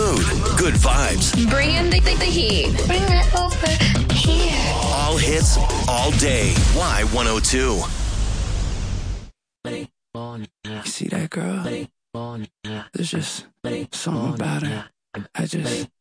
mood, good vibes. Bring in the heat. Bring it over here. All hits, all day. Y102. You see that girl? There's just something about her. I just